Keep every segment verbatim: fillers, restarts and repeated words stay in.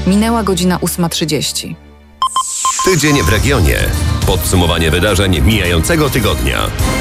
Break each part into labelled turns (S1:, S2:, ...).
S1: Minęła godzina ósma trzydzieści.
S2: Tydzień w regionie. Podsumowanie wydarzeń mijającego tygodnia.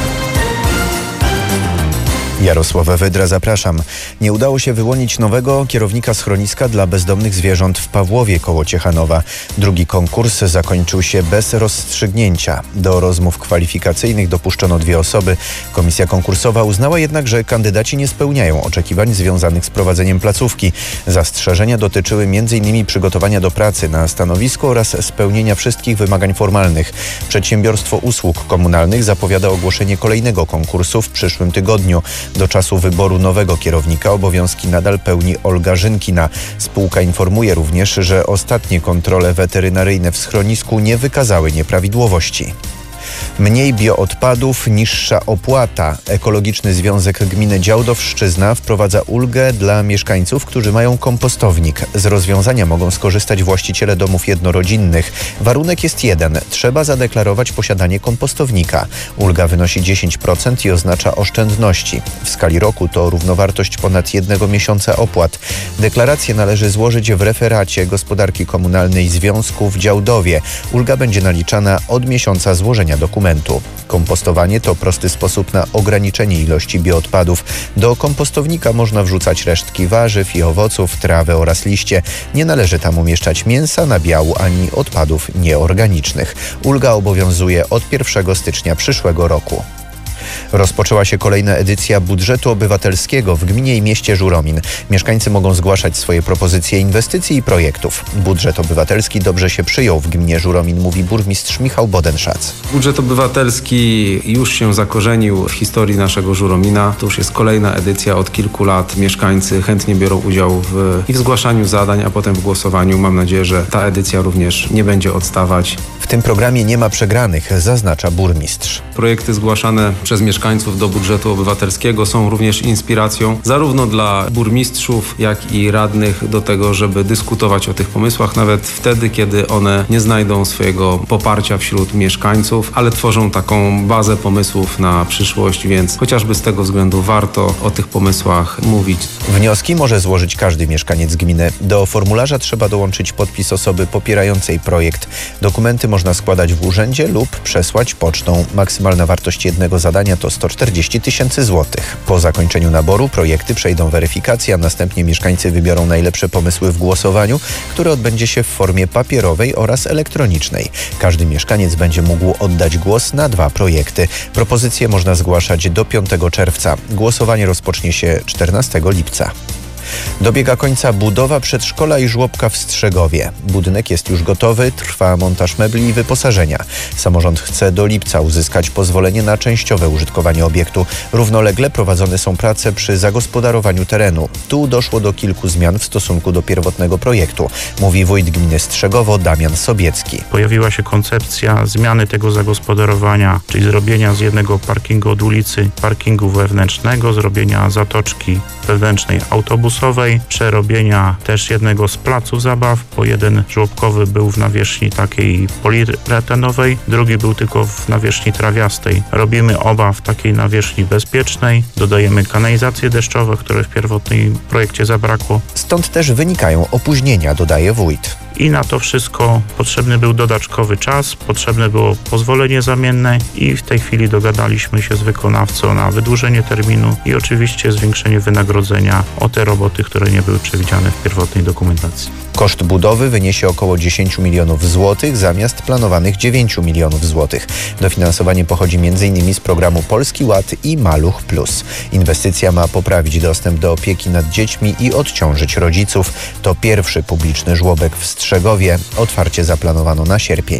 S3: Jarosław Wydra, zapraszam. Nie udało się wyłonić nowego kierownika schroniska dla bezdomnych zwierząt w Pawłowie koło Ciechanowa. Drugi konkurs zakończył się bez rozstrzygnięcia. Do rozmów kwalifikacyjnych dopuszczono dwie osoby. Komisja konkursowa uznała jednak, że kandydaci nie spełniają oczekiwań związanych z prowadzeniem placówki. Zastrzeżenia dotyczyły między innymi przygotowania do pracy na stanowisku oraz spełnienia wszystkich wymagań formalnych. Przedsiębiorstwo Usług Komunalnych zapowiada ogłoszenie kolejnego konkursu w przyszłym tygodniu. Do czasu wyboru nowego kierownika obowiązki nadal pełni Olga Rzynkina. Spółka informuje również, że ostatnie kontrole weterynaryjne w schronisku nie wykazały nieprawidłowości. Mniej bioodpadów, niższa opłata. Ekologiczny Związek Gminy Działdowszczyzna wprowadza ulgę dla mieszkańców, którzy mają kompostownik. Z rozwiązania mogą skorzystać właściciele domów jednorodzinnych. Warunek jest jeden. Trzeba zadeklarować posiadanie kompostownika. Ulga wynosi dziesięć procent i oznacza oszczędności. W skali roku to równowartość ponad jednego miesiąca opłat. Deklarację należy złożyć w referacie gospodarki komunalnej Związku w Działdowie. Ulga będzie naliczana od miesiąca złożenia dokumentu. Kompostowanie to prosty sposób na ograniczenie ilości bioodpadów. Do kompostownika można wrzucać resztki warzyw i owoców, trawę oraz liście. Nie należy tam umieszczać mięsa, nabiału ani odpadów nieorganicznych. Ulga obowiązuje od pierwszego stycznia przyszłego roku. Rozpoczęła się kolejna edycja budżetu obywatelskiego w gminie i mieście Żuromin. Mieszkańcy mogą zgłaszać swoje propozycje inwestycji i projektów. Budżet obywatelski dobrze się przyjął w gminie Żuromin, mówi burmistrz Michał Bodenszac.
S4: Budżet obywatelski już się zakorzenił w historii naszego Żuromina. To już jest kolejna edycja od kilku lat. Mieszkańcy chętnie biorą udział w, i w zgłaszaniu zadań, a potem w głosowaniu. Mam nadzieję, że ta edycja również nie będzie odstawać.
S3: W tym programie nie ma przegranych, zaznacza burmistrz.
S4: Projekty zgłaszane przez mieszkańców do budżetu obywatelskiego są również inspiracją zarówno dla burmistrzów, jak i radnych do tego, żeby dyskutować o tych pomysłach, nawet wtedy, kiedy one nie znajdą swojego poparcia wśród mieszkańców, ale tworzą taką bazę pomysłów na przyszłość, więc chociażby z tego względu warto o tych pomysłach mówić.
S3: Wnioski może złożyć każdy mieszkaniec gminy. Do formularza trzeba dołączyć podpis osoby popierającej projekt. Dokumenty można składać w urzędzie lub przesłać pocztą. Maksymalna wartość jednego zadania to sto czterdzieści tysięcy złotych. Po zakończeniu naboru projekty przejdą weryfikację, a następnie mieszkańcy wybiorą najlepsze pomysły w głosowaniu, które odbędzie się w formie papierowej oraz elektronicznej. Każdy mieszkaniec będzie mógł oddać głos na dwa projekty. Propozycje można zgłaszać do piątego czerwca. Głosowanie rozpocznie się czternastego lipca. Dobiega końca budowa przedszkola i żłobka w Strzegowie. Budynek jest już gotowy, trwa montaż mebli i wyposażenia. Samorząd chce do lipca uzyskać pozwolenie na częściowe użytkowanie obiektu. Równolegle prowadzone są prace przy zagospodarowaniu terenu. Tu doszło do kilku zmian w stosunku do pierwotnego projektu, mówi wójt gminy Strzegowo Damian Sobiecki.
S5: Pojawiła się koncepcja zmiany tego zagospodarowania, czyli zrobienia z jednego parkingu od ulicy parkingu wewnętrznego, zrobienia zatoczki wewnętrznej autobusowej, przerobienia też jednego z placów zabaw, bo jeden żłobkowy był w nawierzchni takiej poliuretanowej, drugi był tylko w nawierzchni trawiastej. Robimy oba w takiej nawierzchni bezpiecznej, dodajemy kanalizacje deszczowe, które w pierwotnym projekcie zabrakło.
S3: Stąd też wynikają opóźnienia, dodaje wójt.
S5: I na to wszystko potrzebny był dodatkowy czas, potrzebne było pozwolenie zamienne i w tej chwili dogadaliśmy się z wykonawcą na wydłużenie terminu i oczywiście zwiększenie wynagrodzenia o te roboty, które nie były przewidziane w pierwotnej dokumentacji.
S3: Koszt budowy wyniesie około dziesięć milionów złotych zamiast planowanych dziewięć milionów złotych. Dofinansowanie pochodzi między innymi z programu Polski Ład i Maluch Plus. Inwestycja ma poprawić dostęp do opieki nad dziećmi i odciążyć rodziców. To pierwszy publiczny żłobek w Strzegowie. Otwarcie zaplanowano na sierpień.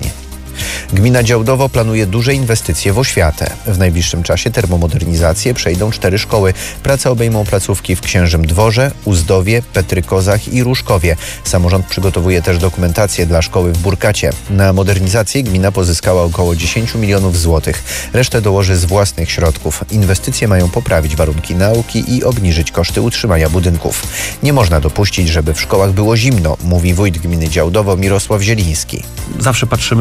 S3: Gmina Działdowo planuje duże inwestycje w oświatę. W najbliższym czasie termomodernizację przejdą cztery szkoły. Prace obejmą placówki w Księżym Dworze, Uzdowie, Petrykozach i Różkowie. Samorząd przygotowuje też dokumentację dla szkoły w Burkacie. Na modernizację gmina pozyskała około dziesięć milionów złotych. Resztę dołoży z własnych środków. Inwestycje mają poprawić warunki nauki i obniżyć koszty utrzymania budynków. Nie można dopuścić, żeby w szkołach było zimno, mówi wójt gminy Działdowo Mirosław Zieliński.
S6: Zawsze patrzymy w stronę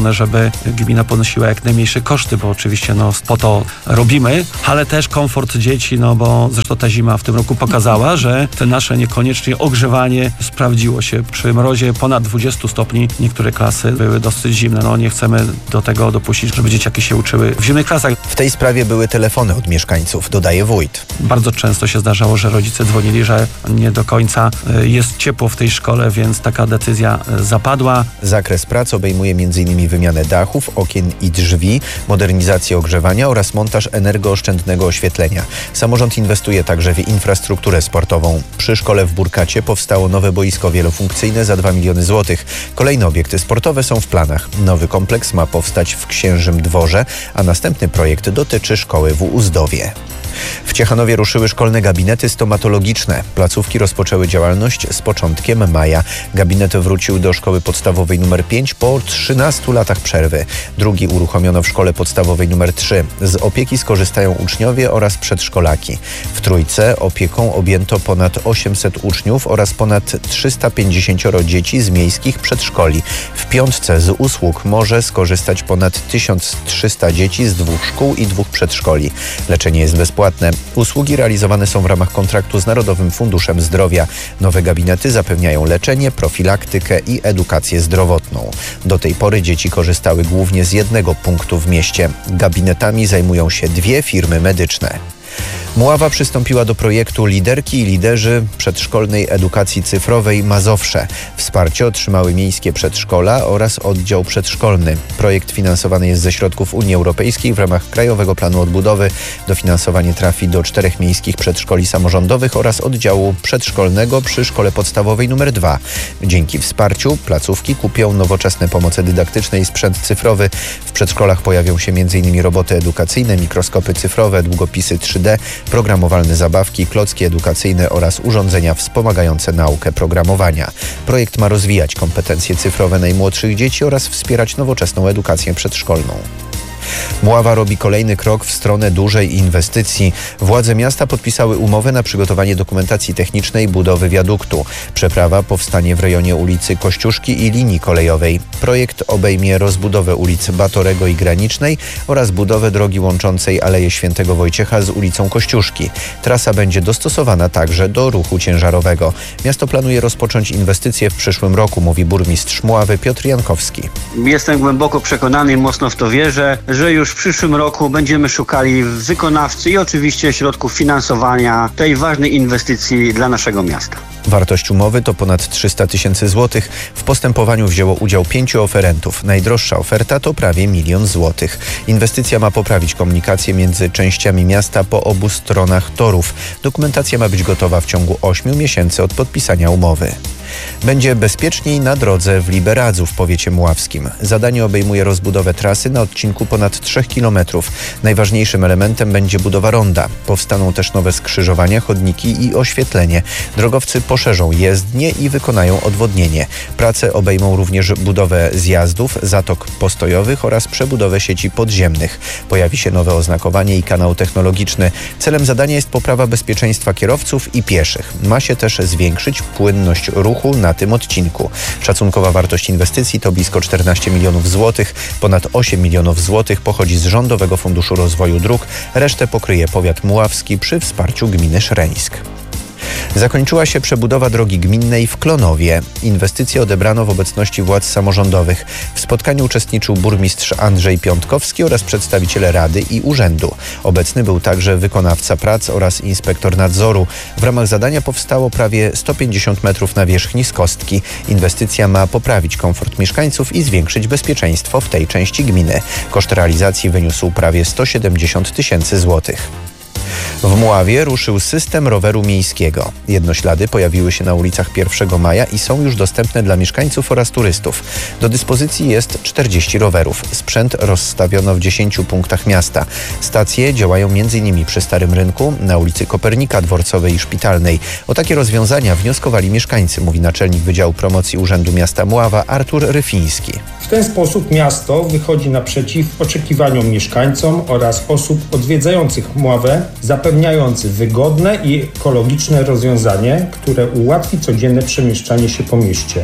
S6: chcemy, żeby gmina ponosiła jak najmniejsze koszty, bo oczywiście no, po to robimy, ale też komfort dzieci, no bo zresztą ta zima w tym roku pokazała, że te nasze niekoniecznie ogrzewanie sprawdziło się. Przy mrozie ponad dwudziestu stopni niektóre klasy były dosyć zimne. No nie chcemy do tego dopuścić, żeby dzieciaki się uczyły w zimnych klasach.
S3: W tej sprawie były telefony od mieszkańców, dodaje wójt.
S6: Bardzo często się zdarzało, że rodzice dzwonili, że nie do końca jest ciepło w tej szkole, więc taka decyzja zapadła.
S3: Zakres prac obejmuje m in wymianę dachów, okien i drzwi, modernizację ogrzewania oraz montaż energooszczędnego oświetlenia. Samorząd inwestuje także w infrastrukturę sportową. Przy szkole w Burkacie powstało nowe boisko wielofunkcyjne za dwa miliony złotych. Kolejne obiekty sportowe są w planach. Nowy kompleks ma powstać w Księżym Dworze, a następny projekt dotyczy szkoły w Uzdowie. W Ciechanowie ruszyły szkolne gabinety stomatologiczne. Placówki rozpoczęły działalność z początkiem maja. Gabinet wrócił do szkoły podstawowej numer pięć po trzynastu latach przerwy. Drugi uruchomiono w szkole podstawowej numer trzy. Z opieki skorzystają uczniowie oraz przedszkolaki. W Trójce opieką objęto ponad osiemset uczniów oraz ponad trzysta pięćdziesiąt dzieci z miejskich przedszkoli. W Piątce z usług może skorzystać ponad tysiąc trzysta dzieci z dwóch szkół i dwóch przedszkoli. Leczenie jest bezpłatne. Usługi realizowane są w ramach kontraktu z Narodowym Funduszem Zdrowia. Nowe gabinety zapewniają leczenie, profilaktykę i edukację zdrowotną. Do tej pory dzieci korzystały głównie z jednego punktu w mieście. Gabinetami zajmują się dwie firmy medyczne. Mława przystąpiła do projektu Liderki i Liderzy Przedszkolnej Edukacji Cyfrowej Mazowsze. Wsparcie otrzymały miejskie przedszkola oraz oddział przedszkolny. Projekt finansowany jest ze środków Unii Europejskiej w ramach Krajowego Planu Odbudowy. Dofinansowanie trafi do czterech miejskich przedszkoli samorządowych oraz oddziału przedszkolnego przy szkole podstawowej numer dwa. Dzięki wsparciu placówki kupią nowoczesne pomoce dydaktyczne i sprzęt cyfrowy. W przedszkolach pojawią się m in roboty edukacyjne, mikroskopy cyfrowe, długopisy trzy D, programowalne zabawki, klocki edukacyjne oraz urządzenia wspomagające naukę programowania. Projekt ma rozwijać kompetencje cyfrowe najmłodszych dzieci oraz wspierać nowoczesną edukację przedszkolną. Mława robi kolejny krok w stronę dużej inwestycji. Władze miasta podpisały umowę na przygotowanie dokumentacji technicznej budowy wiaduktu. Przeprawa powstanie w rejonie ulicy Kościuszki i linii kolejowej. Projekt obejmie rozbudowę ulic Batorego i Granicznej oraz budowę drogi łączącej Aleję Świętego Wojciecha z ulicą Kościuszki. Trasa będzie dostosowana także do ruchu ciężarowego. Miasto planuje rozpocząć inwestycje w przyszłym roku, mówi burmistrz Mławy Piotr Jankowski.
S7: Jestem głęboko przekonany i mocno w to wierzę, że już w przyszłym roku będziemy szukali wykonawcy i oczywiście środków finansowania tej ważnej inwestycji dla naszego miasta.
S3: Wartość umowy to ponad trzysta tysięcy złotych. W postępowaniu wzięło udział pięciu oferentów. Najdroższa oferta to prawie milion złotych. Inwestycja ma poprawić komunikację między częściami miasta po obu stronach torów. Dokumentacja ma być gotowa w ciągu ośmiu miesięcy od podpisania umowy. Będzie bezpieczniej na drodze w Liberadzu w powiecie mławskim. Zadanie obejmuje rozbudowę trasy na odcinku ponad trzech kilometrów. Najważniejszym elementem będzie budowa ronda. Powstaną też nowe skrzyżowania, chodniki i oświetlenie. Drogowcy poszerzą jezdnie i wykonają odwodnienie. Prace obejmą również budowę zjazdów, zatok postojowych oraz przebudowę sieci podziemnych. Pojawi się nowe oznakowanie i kanał technologiczny. Celem zadania jest poprawa bezpieczeństwa kierowców i pieszych. Ma się też zwiększyć płynność ruchu na tym odcinku. Szacunkowa wartość inwestycji to blisko czternaście milionów złotych. Ponad osiem milionów złotych pochodzi z Rządowego Funduszu Rozwoju Dróg. Resztę pokryje powiat mławski przy wsparciu gminy Szreńsk. Zakończyła się przebudowa drogi gminnej w Klonowie. Inwestycje odebrano w obecności władz samorządowych. W spotkaniu uczestniczył burmistrz Andrzej Piątkowski oraz przedstawiciele Rady i Urzędu. Obecny był także wykonawca prac oraz inspektor nadzoru. W ramach zadania powstało prawie sto pięćdziesiąt metrów nawierzchni z kostki. Inwestycja ma poprawić komfort mieszkańców i zwiększyć bezpieczeństwo w tej części gminy. Koszt realizacji wyniósł prawie sto siedemdziesiąt tysięcy złotych. W Mławie ruszył system roweru miejskiego. Jednoślady pojawiły się na ulicach pierwszego maja i są już dostępne dla mieszkańców oraz turystów. Do dyspozycji jest czterdzieści rowerów. Sprzęt rozstawiono w dziesięciu punktach miasta. Stacje działają między innymi przy Starym Rynku, na ulicy Kopernika, Dworcowej i Szpitalnej. O takie rozwiązania wnioskowali mieszkańcy, mówi naczelnik Wydziału Promocji Urzędu Miasta Mława Artur Ryfiński.
S8: W ten sposób miasto wychodzi naprzeciw oczekiwaniom mieszkańcom oraz osób odwiedzających Mławę, zapewniając wygodne i ekologiczne rozwiązanie, które ułatwi codzienne przemieszczanie się po mieście.
S3: Z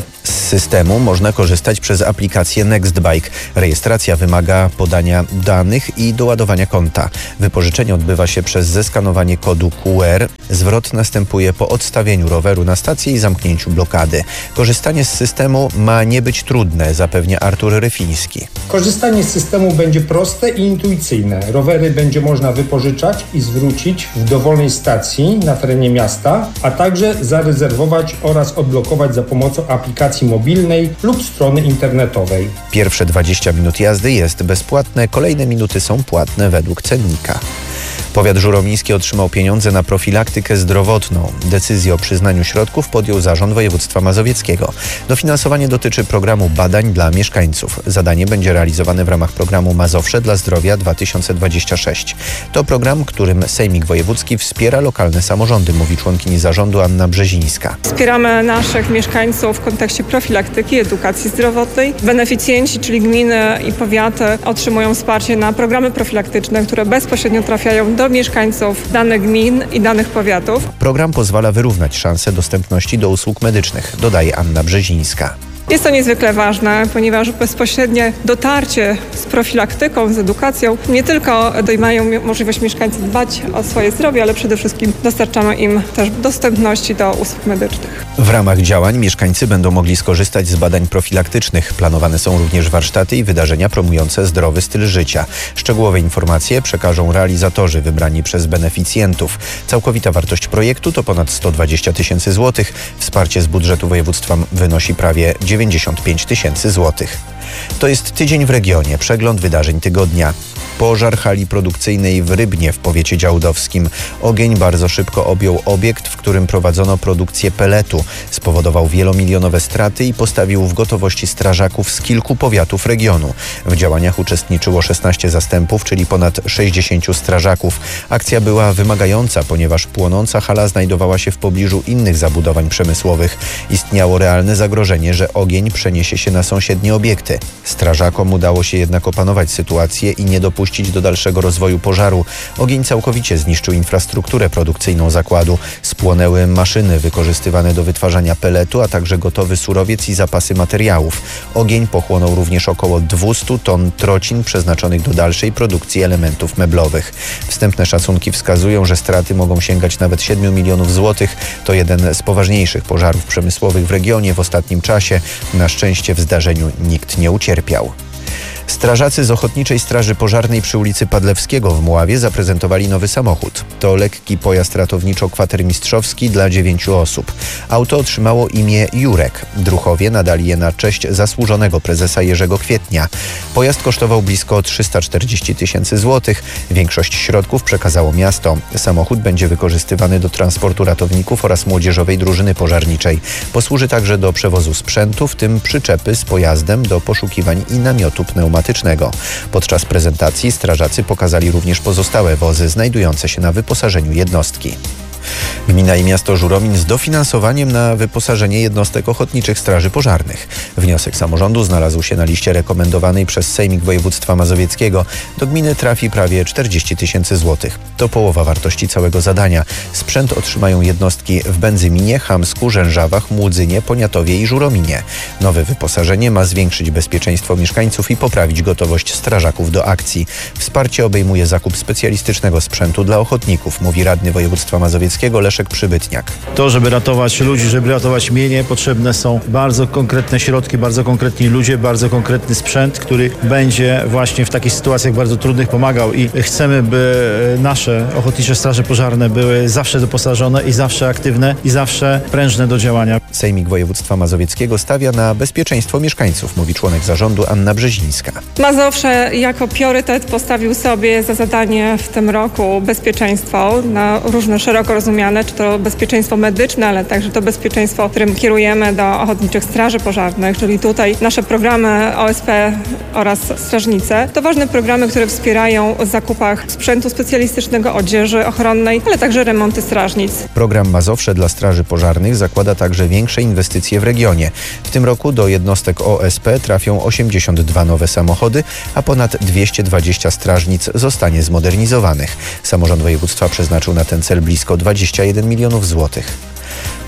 S3: systemu można korzystać przez aplikację Nextbike. Rejestracja wymaga podania danych i doładowania konta. Wypożyczenie odbywa się przez zeskanowanie kodu Q R. Zwrot następuje po odstawieniu roweru na stację i zamknięciu blokady. Korzystanie z systemu ma nie być trudne, zapewnia Artur Ryfiński.
S8: Korzystanie z systemu będzie proste i intuicyjne. Rowery będzie można wypożyczać i zwrócić w dowolnej stacji na terenie miasta, a także zarezerwować oraz odblokować za pomocą aplikacji mobilnej lub strony internetowej.
S3: Pierwsze dwadzieścia minut jazdy jest bezpłatne, kolejne minuty są płatne według cennika. Powiat żuromiński otrzymał pieniądze na profilaktykę zdrowotną. Decyzję o przyznaniu środków podjął Zarząd Województwa Mazowieckiego. Dofinansowanie dotyczy programu badań dla mieszkańców. Zadanie będzie realizowane w ramach programu Mazowsze dla Zdrowia dwa tysiące dwudziesty szósty. To program, którym Sejmik Wojewódzki wspiera lokalne samorządy, mówi członkini zarządu Anna Brzezińska.
S9: Wspieramy naszych mieszkańców w kontekście profilaktyki, edukacji zdrowotnej. Beneficjenci, czyli gminy i powiaty, otrzymują wsparcie na programy profilaktyczne, które bezpośrednio trafiają do mieszkańców danych gmin i danych powiatów.
S3: Program pozwala wyrównać szanse dostępności do usług medycznych, dodaje Anna Brzezińska.
S9: Jest to niezwykle ważne, ponieważ bezpośrednie dotarcie z profilaktyką, z edukacją nie tylko mają możliwość mieszkańcy dbać o swoje zdrowie, ale przede wszystkim dostarczamy im też dostępności do usług medycznych.
S3: W ramach działań mieszkańcy będą mogli skorzystać z badań profilaktycznych. Planowane są również warsztaty i wydarzenia promujące zdrowy styl życia. Szczegółowe informacje przekażą realizatorzy wybrani przez beneficjentów. Całkowita wartość projektu to ponad sto dwadzieścia tysięcy złotych. Wsparcie z budżetu województwa wynosi prawie dziewięćdziesiąt pięć tysięcy złotych. To jest Tydzień w regionie. Przegląd wydarzeń tygodnia. Pożar hali produkcyjnej w Rybnie w powiecie działdowskim. Ogień bardzo szybko objął obiekt, w którym prowadzono produkcję peletu. Spowodował wielomilionowe straty i postawił w gotowości strażaków z kilku powiatów regionu. W działaniach uczestniczyło szesnaście zastępów, czyli ponad sześćdziesięciu strażaków. Akcja była wymagająca, ponieważ płonąca hala znajdowała się w pobliżu innych zabudowań przemysłowych. Istniało realne zagrożenie, że ogień przeniesie się na sąsiednie obiekty. Strażakom udało się jednak opanować sytuację i nie dopuścić do dalszego rozwoju pożaru. Ogień całkowicie zniszczył infrastrukturę produkcyjną zakładu. Spłonęły maszyny wykorzystywane do wytwarzania peletu, a także gotowy surowiec i zapasy materiałów. Ogień pochłonął również około dwieście ton trocin przeznaczonych do dalszej produkcji elementów meblowych. Wstępne szacunki wskazują, że straty mogą sięgać nawet siedmiu milionów złotych. To jeden z poważniejszych pożarów przemysłowych w regionie w ostatnim czasie. Na szczęście w zdarzeniu nikt nie ucierpiał. Strażacy z Ochotniczej Straży Pożarnej przy ulicy Padlewskiego w Mławie zaprezentowali nowy samochód. To lekki pojazd ratowniczo-kwatermistrzowski dla dziewięciu osób. Auto otrzymało imię Jurek. Druchowie nadali je na cześć zasłużonego prezesa Jerzego Kwietnia. Pojazd kosztował blisko trzysta czterdzieści tysięcy złotych. Większość środków przekazało miasto. Samochód będzie wykorzystywany do transportu ratowników oraz młodzieżowej drużyny pożarniczej. Posłuży także do przewozu sprzętu, w tym przyczepy z pojazdem do poszukiwań i namiotu pneumatycznego. Podczas prezentacji strażacy pokazali również pozostałe wozy znajdujące się na wyposażeniu jednostki. Gmina i miasto Żuromin z dofinansowaniem na wyposażenie jednostek ochotniczych straży pożarnych. Wniosek samorządu znalazł się na liście rekomendowanej przez Sejmik Województwa Mazowieckiego. Do gminy trafi prawie czterdzieści tysięcy złotych. To połowa wartości całego zadania. Sprzęt otrzymają jednostki w Benzyminie, Chamsku, Rzężawach, Młudzynie, Poniatowie i Żurominie. Nowe wyposażenie ma zwiększyć bezpieczeństwo mieszkańców i poprawić gotowość strażaków do akcji. Wsparcie obejmuje zakup specjalistycznego sprzętu dla ochotników, mówi radny województwa mazowieckiego Leszek Przybytniak.
S10: To, żeby ratować ludzi, żeby ratować mienie, potrzebne są bardzo konkretne środki, bardzo konkretni ludzie, bardzo konkretny sprzęt, który będzie właśnie w takich sytuacjach bardzo trudnych pomagał i chcemy, by nasze ochotnicze straże pożarne były zawsze doposażone i zawsze aktywne i zawsze prężne do działania.
S3: Sejmik Województwa Mazowieckiego stawia na bezpieczeństwo mieszkańców, mówi członek zarządu Anna Brzezińska.
S9: Mazowsze jako priorytet postawił sobie za zadanie w tym roku bezpieczeństwo na różne szeroko rozumiane, czy to bezpieczeństwo medyczne, ale także to bezpieczeństwo, którym kierujemy do ochotniczych straży pożarnych, czyli tutaj nasze programy O S P oraz strażnice. To ważne programy, które wspierają w zakupach sprzętu specjalistycznego, odzieży ochronnej, ale także remonty strażnic.
S3: Program Mazowsze dla straży pożarnych zakłada także większe inwestycje w regionie. W tym roku do jednostek O S P trafią osiemdziesiąt dwa nowe samochody, a ponad dwieście dwadzieścia strażnic zostanie zmodernizowanych. Samorząd województwa przeznaczył na ten cel blisko dwadzieścia jeden milionów złotych.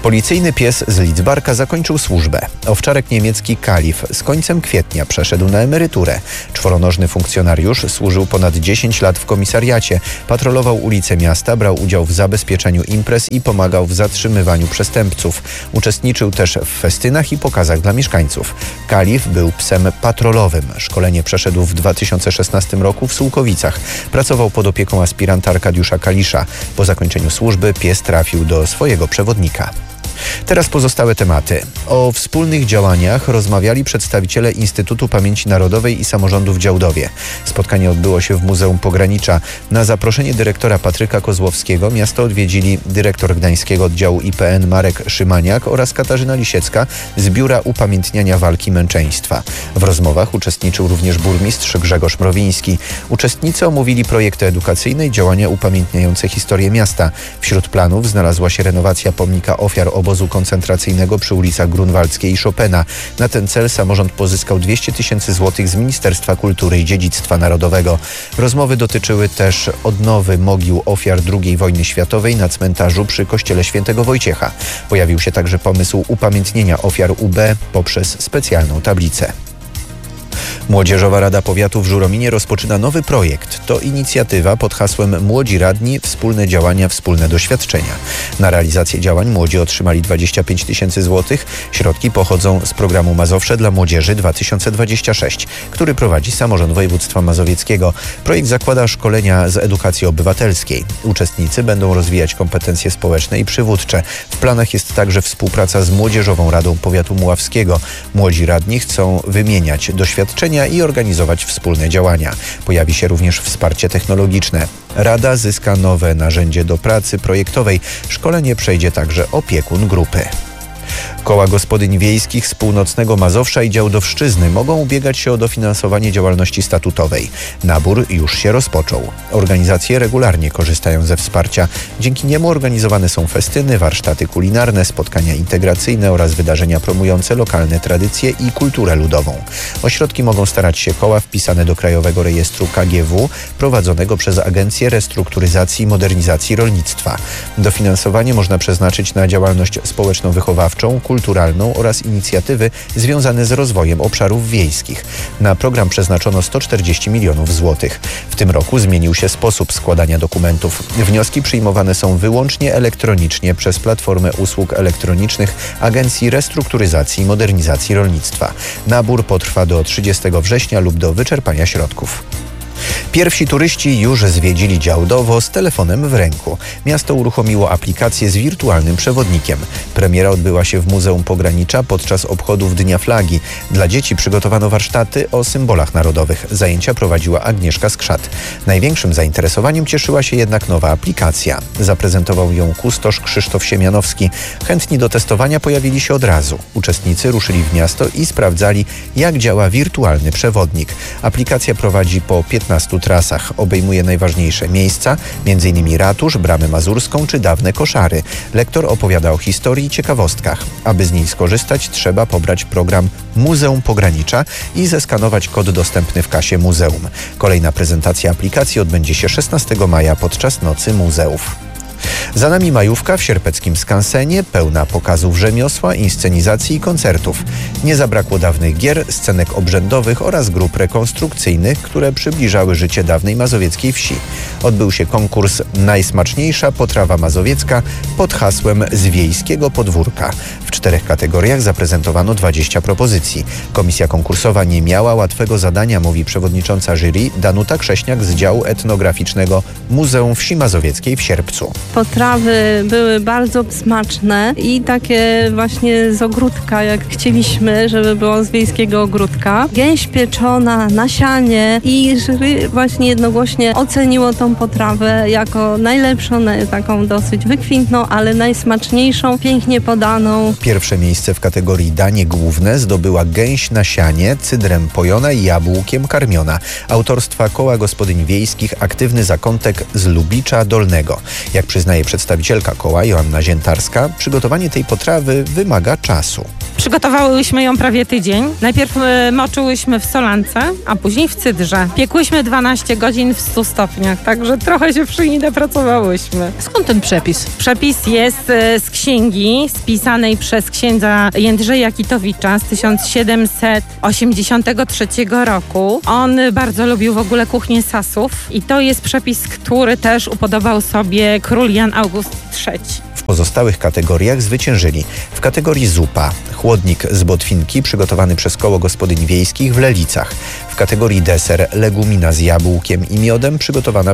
S3: Policyjny pies z Lidzbarka zakończył służbę. Owczarek niemiecki Kalif z końcem kwietnia przeszedł na emeryturę. Czworonożny funkcjonariusz służył ponad dziesięć lat w komisariacie, patrolował ulice miasta, brał udział w zabezpieczeniu imprez i pomagał w zatrzymywaniu przestępców. Uczestniczył też w festynach i pokazach dla mieszkańców. Kalif był psem patrolowym. Szkolenie przeszedł w dwa tysiące szesnastym roku w Sułkowicach. Pracował pod opieką aspiranta Arkadiusza Kalisza. Po zakończeniu służby pies trafił do swojego przewodnika. Teraz pozostałe tematy. O wspólnych działaniach rozmawiali przedstawiciele Instytutu Pamięci Narodowej i Samorządu w Działdowie. Spotkanie odbyło się w Muzeum Pogranicza. Na zaproszenie dyrektora Patryka Kozłowskiego miasto odwiedzili dyrektor Gdańskiego Oddziału I P N Marek Szymaniak oraz Katarzyna Lisiecka z Biura Upamiętniania Walki Męczeństwa. W rozmowach uczestniczył również burmistrz Grzegorz Mrowiński. Uczestnicy omówili projekty edukacyjne i działania upamiętniające historię miasta. Wśród planów znalazła się renowacja pomnika ofiar obozu koncentracyjnego przy ulicach Grunwaldzkiej i Chopina. Na ten cel samorząd pozyskał dwieście tysięcy złotych z Ministerstwa Kultury i Dziedzictwa Narodowego. Rozmowy dotyczyły też odnowy mogił ofiar drugiej wojny światowej na cmentarzu przy kościele Świętego Wojciecha. Pojawił się także pomysł upamiętnienia ofiar U B poprzez specjalną tablicę. Młodzieżowa Rada Powiatu w Żurominie rozpoczyna nowy projekt. To inicjatywa pod hasłem Młodzi Radni – Wspólne działania, wspólne doświadczenia. Na realizację działań młodzi otrzymali dwadzieścia pięć tysięcy złotych. Środki pochodzą z programu Mazowsze dla Młodzieży dwa tysiące dwadzieścia sześć, który prowadzi samorząd województwa mazowieckiego. Projekt zakłada szkolenia z edukacji obywatelskiej. Uczestnicy będą rozwijać kompetencje społeczne i przywódcze. W planach jest także współpraca z Młodzieżową Radą Powiatu Muławskiego. Młodzi radni chcą wymieniać doświadczenia i organizować wspólne działania. Pojawi się również wsparcie technologiczne. Rada zyska nowe narzędzie do pracy projektowej. Szkolenie przejdzie także opiekun grupy. Koła gospodyń wiejskich z północnego Mazowsza i Działdowszczyzny mogą ubiegać się o dofinansowanie działalności statutowej. Nabór już się rozpoczął. Organizacje regularnie korzystają ze wsparcia. Dzięki niemu organizowane są festyny, warsztaty kulinarne, spotkania integracyjne oraz wydarzenia promujące lokalne tradycje i kulturę ludową. O środki mogą starać się koła wpisane do Krajowego Rejestru K G W prowadzonego przez Agencję Restrukturyzacji i Modernizacji Rolnictwa. Dofinansowanie można przeznaczyć na działalność społeczno-wychowawczą, kulturalną oraz inicjatywy związane z rozwojem obszarów wiejskich. Na program przeznaczono sto czterdzieści milionów złotych. W tym roku zmienił się sposób składania dokumentów. Wnioski przyjmowane są wyłącznie elektronicznie przez Platformę Usług Elektronicznych Agencji Restrukturyzacji i Modernizacji Rolnictwa. Nabór potrwa do trzydziestego września lub do wyczerpania środków. Pierwsi turyści już zwiedzili Działdowo z telefonem w ręku. Miasto uruchomiło aplikację z wirtualnym przewodnikiem. Premiera odbyła się w Muzeum Pogranicza podczas obchodów Dnia Flagi. Dla dzieci przygotowano warsztaty o symbolach narodowych. Zajęcia prowadziła Agnieszka Skrzat. Największym zainteresowaniem cieszyła się jednak nowa aplikacja. Zaprezentował ją kustosz Krzysztof Siemianowski. Chętni do testowania pojawili się od razu. Uczestnicy ruszyli w miasto i sprawdzali, jak działa wirtualny przewodnik. Aplikacja prowadzi po piętnastu trasach. Obejmuje najważniejsze miejsca, między innymi ratusz, Bramę Mazurską czy dawne koszary. Lektor opowiada o historii i ciekawostkach. Aby z niej skorzystać, trzeba pobrać program Muzeum Pogranicza i zeskanować kod dostępny w kasie muzeum. Kolejna prezentacja aplikacji odbędzie się szesnastego maja podczas Nocy Muzeów. Za nami majówka w sierpeckim skansenie, pełna pokazów rzemiosła, inscenizacji i koncertów. Nie zabrakło dawnych gier, scenek obrzędowych oraz grup rekonstrukcyjnych, które przybliżały życie dawnej mazowieckiej wsi. Odbył się konkurs Najsmaczniejsza potrawa mazowiecka pod hasłem Z wiejskiego podwórka. W czterech kategoriach zaprezentowano dwadzieścia propozycji. Komisja konkursowa nie miała łatwego zadania, mówi przewodnicząca jury Danuta Krześniak z działu etnograficznego Muzeum Wsi Mazowieckiej w Sierpcu.
S11: Potrawy były bardzo smaczne i takie właśnie z ogródka, jak chcieliśmy, żeby było z wiejskiego ogródka. Gęś pieczona na sianie i jury właśnie jednogłośnie oceniło tą potrawę jako najlepszą, taką dosyć wykwintną, ale najsmaczniejszą, pięknie podaną.
S3: Pierwsze miejsce w kategorii danie główne zdobyła gęś na sianie, cydrem pojona i jabłkiem karmiona. Autorstwa Koła Gospodyń Wiejskich Aktywny Zakątek z Lubicza Dolnego. Jak przyznaje przedstawicielka koła Joanna Ziętarska, przygotowanie tej potrawy wymaga czasu.
S12: Przygotowałyśmy ją prawie tydzień. Najpierw y, moczyłyśmy w solance, a później w cydrze. Piekłyśmy dwanaście godzin w stu stopniach, także trochę się przy niej napracowałyśmy.
S13: Skąd ten przepis?
S12: Przepis jest y, z księgi spisanej przez księdza Jędrzeja Kitowicza z tysiąc siedemset osiemdziesiątego trzeciego roku. On bardzo lubił w ogóle kuchnię Sasów i to jest przepis, który też upodobał sobie król Jan August trzeci.
S3: W pozostałych kategoriach zwyciężyli w kategorii zupa chłodnik z botwinki przygotowany przez Koło Gospodyń Wiejskich w Lelicach, w kategorii deser legumina z jabłkiem i miodem przygotowana